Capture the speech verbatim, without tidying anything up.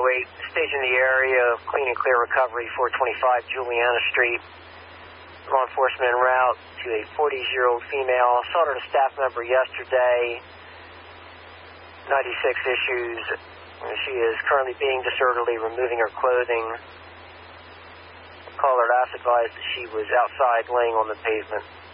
eight, staging the area of clean and clear recovery, four twenty-five Juliana Street. Law enforcement en route to a forty-year-old female. Saw her to staff member yesterday. ninety-six issues. She is currently being disorderly, removing her clothing. Caller last advised that she was outside laying on the pavement.